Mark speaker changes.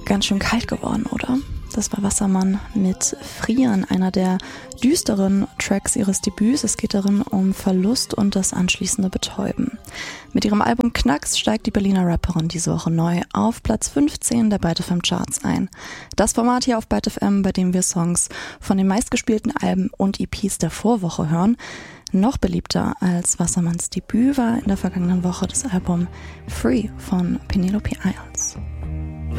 Speaker 1: Ganz schön kalt geworden, oder? Das war Wassermann mit Frieren, einer der düsteren Tracks ihres Debüts. Es geht darin um Verlust und das anschließende Betäuben. Mit ihrem Album Knacks steigt die Berliner Rapperin diese Woche neu auf Platz 15 der Byte FM Charts ein. Das Format hier auf Byte FM, bei dem wir Songs von den meistgespielten Alben und EPs der Vorwoche hören. Noch beliebter als Wassermanns Debüt war in der vergangenen Woche das Album Free von Penelope Isles.